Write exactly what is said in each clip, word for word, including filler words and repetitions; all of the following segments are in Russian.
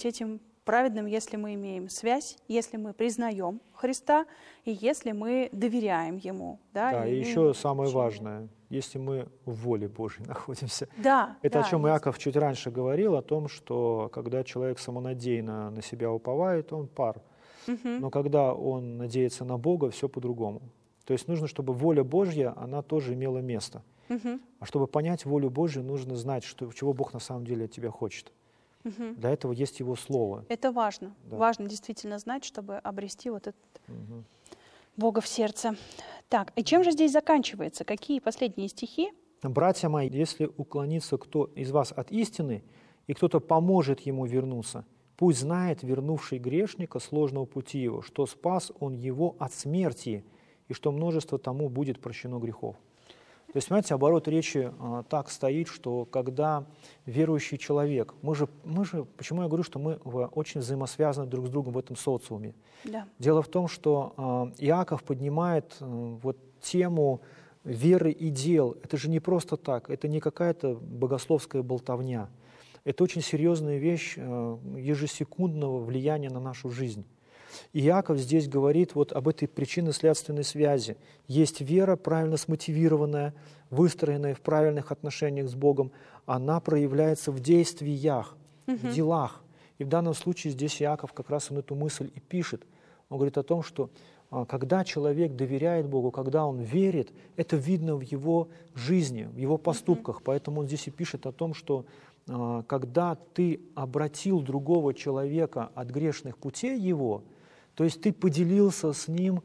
быть этим праведным, если мы имеем связь, если мы признаем Христа и если мы доверяем Ему. Да, Да, и и еще самое общение. важное, если мы в воле Божьей находимся. Да, Это да, о чем есть. Иаков чуть раньше говорил, о том, что когда человек самонадеянно на себя уповает, он пар. Мгм. Но когда он надеется на Бога, все по-другому. То есть нужно, чтобы воля Божья, она тоже имела место. Мгм. А чтобы понять волю Божью, нужно знать, что, чего Бог на самом деле от тебя хочет. Мгм. Для этого есть Его Слово. Это важно. Да. Важно действительно знать, чтобы обрести вот этот Мгм. Бога в сердце. Так, и чем же здесь заканчивается? Какие последние стихи? Братья мои, если уклонится кто из вас от истины, и кто-то поможет ему вернуться, пусть знает вернувший грешника сложного пути его, что спас он его от смерти, и что множество тому будет прощено грехов. То есть, понимаете, оборот речи а, так стоит, что когда верующий человек, мы же, мы же, почему я говорю, что мы в- очень взаимосвязаны друг с другом в этом социуме. Да. Дело в том, что а, Иаков поднимает а, вот тему веры и дел. Это же не просто так, это не какая-то богословская болтовня. Это очень серьезная вещь а, ежесекундного влияния на нашу жизнь. И Иаков здесь говорит вот об этой причинно-следственной связи. Есть вера, правильно смотивированная, выстроенная в правильных отношениях с Богом. Она проявляется в действиях, в делах. И в данном случае здесь Иаков как раз он эту мысль и пишет. Он говорит о том, что а, когда человек доверяет Богу, когда он верит, это видно в его жизни, в его поступках. Поэтому он здесь и пишет о том, что а, когда ты обратил другого человека от грешных путей его, то есть ты поделился с ним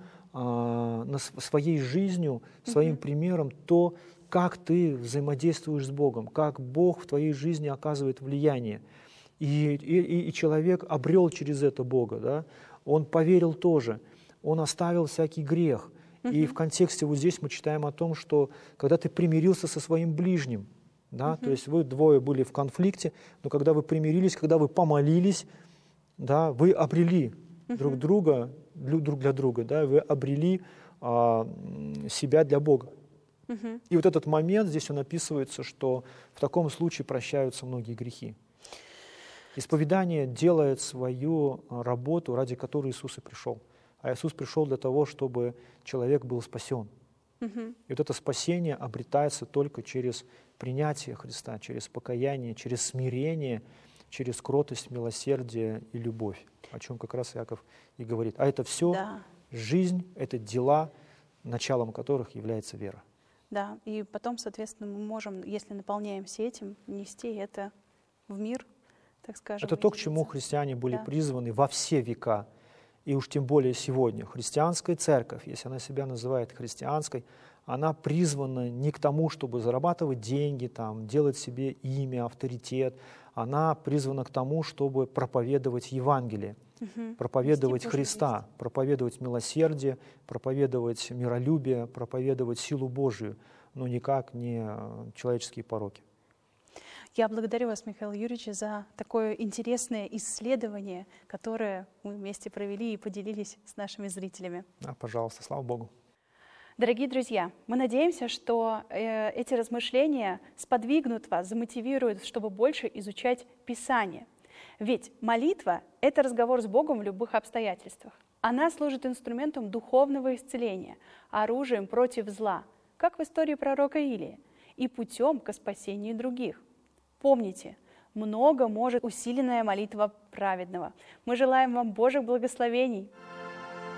а, на с- своей жизнью, своим примером, то, как ты взаимодействуешь с Богом, как Бог в твоей жизни оказывает влияние. И, и- и- и человек обрел через это Бога, да? Он поверил тоже, он оставил всякий грех. И в контексте вот здесь мы читаем о том, что когда ты примирился со своим ближним, да, то есть вы двое были в конфликте, но когда вы примирились, когда вы помолились, да, вы обрели друг друга, лю- друг для друга, да, вы обрели а, м, себя для Бога. Мгм. И вот этот момент, здесь он описывается, что в таком случае прощаются многие грехи. Исповедание делает свою а, работу, ради которой Иисус и пришел. А Иисус пришел для того, чтобы человек был спасен. Мгм. И вот это спасение обретается только через принятие Христа, через покаяние, через смирение, через кротость, милосердие и любовь, о чем как раз Иаков и говорит. А это все Да. жизнь, это дела, началом которых является вера. Да, и потом, соответственно, мы можем, если наполняемся этим, нести это в мир, так скажем. Это то, к и чему делиться. христиане были Да. призваны во все века, и уж тем более сегодня. Христианская церковь, если она себя называет христианской, она призвана не к тому, чтобы зарабатывать деньги, там, делать себе имя, авторитет. Она призвана к тому, чтобы проповедовать Евангелие, Мгм. проповедовать Нести Божью Христа, проповедовать милосердие, проповедовать миролюбие, проповедовать силу Божию, но никак не э, человеческие пороки. Я благодарю вас, Михаил Юрьевич, за такое интересное исследование, которое мы вместе провели и поделились с нашими зрителями. Да, пожалуйста, слава Богу. Дорогие друзья, мы надеемся, что э, эти размышления сподвигнут вас, замотивируют, чтобы больше изучать Писание. Ведь молитва — это разговор с Богом в любых обстоятельствах. Она служит инструментом духовного исцеления, оружием против зла, как в истории пророка Илии, и путем к спасению других. Помните, много может усиленная молитва праведного. Мы желаем вам Божьих благословений.